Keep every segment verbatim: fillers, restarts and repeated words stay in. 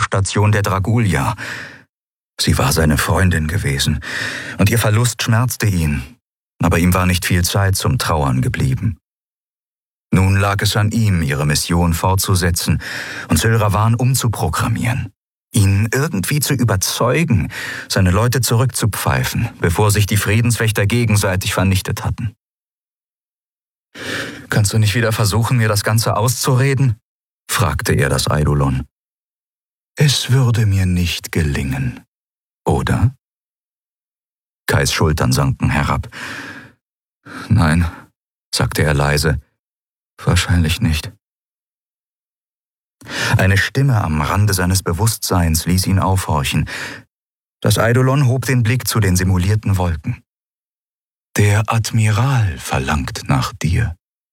Raumstation der Dragulia. Sie war seine Freundin gewesen, und ihr Verlust schmerzte ihn, aber ihm war nicht viel Zeit zum Trauern geblieben. Nun lag es an ihm, ihre Mission fortzusetzen und Sylravan umzuprogrammieren, ihn irgendwie zu überzeugen, seine Leute zurückzupfeifen, bevor sich die Friedenswächter gegenseitig vernichtet hatten. »Kannst du nicht wieder versuchen, mir das Ganze auszureden?« fragte er das Eidolon. »Es würde mir nicht gelingen, oder?« Kais Schultern sanken herab. »Nein«, sagte er leise, »wahrscheinlich nicht.« Eine Stimme am Rande seines Bewusstseins ließ ihn aufhorchen. Das Eidolon hob den Blick zu den simulierten Wolken. »Der Admiral verlangt nach dir.«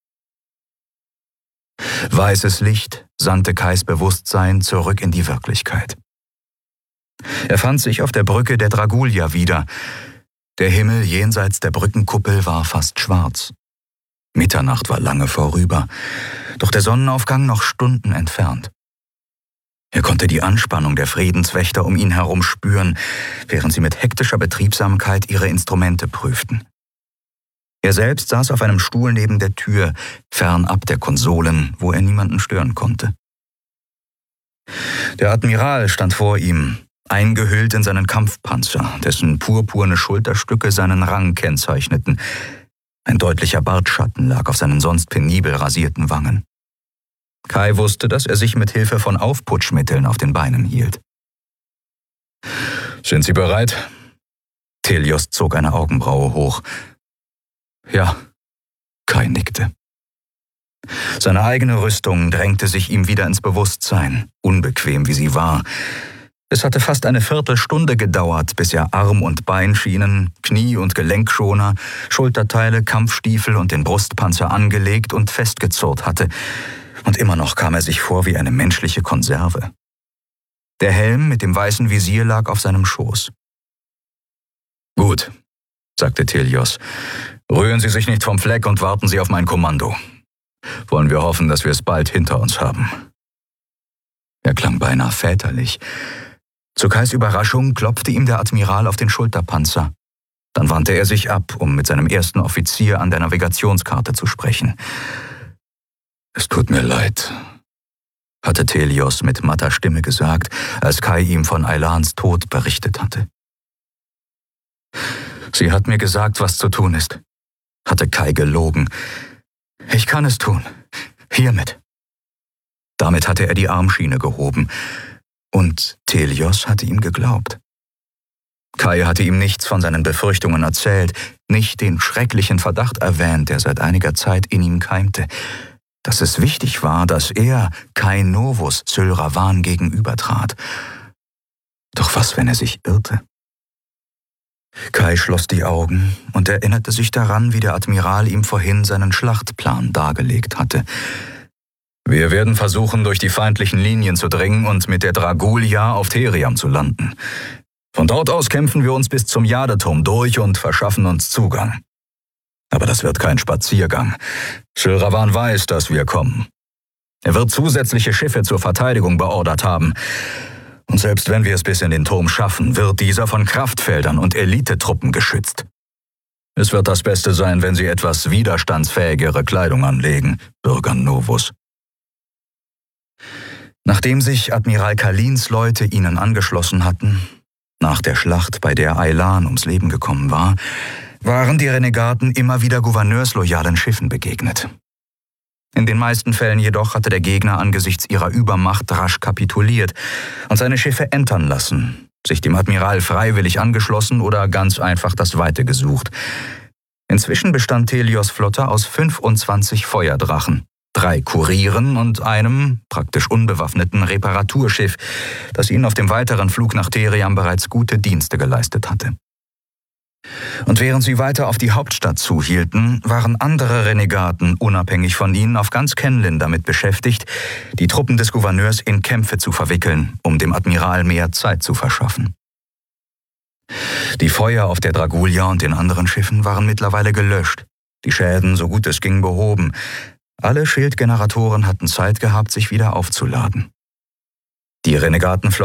Weißes Licht sandte Kais Bewusstsein zurück in die Wirklichkeit. Er fand sich auf der Brücke der Dragulia wieder. Der Himmel jenseits der Brückenkuppel war fast schwarz. Mitternacht war lange vorüber, doch der Sonnenaufgang noch Stunden entfernt. Er konnte die Anspannung der Friedenswächter um ihn herum spüren, während sie mit hektischer Betriebsamkeit ihre Instrumente prüften. Er selbst saß auf einem Stuhl neben der Tür, fernab der Konsolen, wo er niemanden stören konnte. Der Admiral stand vor ihm, eingehüllt in seinen Kampfpanzer, dessen purpurne Schulterstücke seinen Rang kennzeichneten. Ein deutlicher Bartschatten lag auf seinen sonst penibel rasierten Wangen. Kai wusste, dass er sich mit Hilfe von Aufputschmitteln auf den Beinen hielt. »Sind Sie bereit?« Telios zog eine Augenbraue hoch. »Ja«, Kai nickte. Seine eigene Rüstung drängte sich ihm wieder ins Bewusstsein, unbequem wie sie war. Es hatte fast eine Viertelstunde gedauert, bis er Arm- und Beinschienen, Knie- und Gelenkschoner, Schulterteile, Kampfstiefel und den Brustpanzer angelegt und festgezurrt hatte. Und immer noch kam er sich vor wie eine menschliche Konserve. Der Helm mit dem weißen Visier lag auf seinem Schoß. »Gut«, sagte Telios. »Rühren Sie sich nicht vom Fleck und warten Sie auf mein Kommando. Wollen wir hoffen, dass wir es bald hinter uns haben.« Er klang beinahe väterlich. Zu Kais Überraschung klopfte ihm der Admiral auf den Schulterpanzer. Dann wandte er sich ab, um mit seinem ersten Offizier an der Navigationskarte zu sprechen. »Es tut mir leid«, hatte Telios mit matter Stimme gesagt, als Kai ihm von Aylans Tod berichtet hatte. »Sie hat mir gesagt, was zu tun ist«, hatte Kai gelogen. »Ich kann es tun. Hiermit.« Damit hatte er die Armschiene gehoben. Und Telios hatte ihm geglaubt. Kai hatte ihm nichts von seinen Befürchtungen erzählt, nicht den schrecklichen Verdacht erwähnt, der seit einiger Zeit in ihm keimte, dass es wichtig war, dass er Kai Novus Sylravan gegenübertrat. Doch was, wenn er sich irrte? Kai schloss die Augen und erinnerte sich daran, wie der Admiral ihm vorhin seinen Schlachtplan dargelegt hatte. »Wir werden versuchen, durch die feindlichen Linien zu dringen und mit der Dragulia auf Theriam zu landen. Von dort aus kämpfen wir uns bis zum Jadeturm durch und verschaffen uns Zugang. Aber das wird kein Spaziergang. Sylravan weiß, dass wir kommen. Er wird zusätzliche Schiffe zur Verteidigung beordert haben. Und selbst wenn wir es bis in den Turm schaffen, wird dieser von Kraftfeldern und Elitetruppen geschützt. Es wird das Beste sein, wenn Sie etwas widerstandsfähigere Kleidung anlegen, Bürger Novus.« Nachdem sich Admiral Kalins Leute ihnen angeschlossen hatten, nach der Schlacht, bei der Aylan ums Leben gekommen war, waren die Renegaten immer wieder gouverneursloyalen Schiffen begegnet. In den meisten Fällen jedoch hatte der Gegner angesichts ihrer Übermacht rasch kapituliert und seine Schiffe entern lassen, sich dem Admiral freiwillig angeschlossen oder ganz einfach das Weite gesucht. Inzwischen bestand Telios Flotte aus fünfundzwanzig Feuerdrachen, drei Kurieren und einem, praktisch unbewaffneten Reparaturschiff, das ihnen auf dem weiteren Flug nach Theriam bereits gute Dienste geleistet hatte. Und während sie weiter auf die Hauptstadt zuhielten, waren andere Renegaten, unabhängig von ihnen, auf ganz Kenlin damit beschäftigt, die Truppen des Gouverneurs in Kämpfe zu verwickeln, um dem Admiral mehr Zeit zu verschaffen. Die Feuer auf der Dragulia und den anderen Schiffen waren mittlerweile gelöscht, die Schäden so gut es ging behoben. Alle Schildgeneratoren hatten Zeit gehabt, sich wieder aufzuladen. Die Renegatenflotte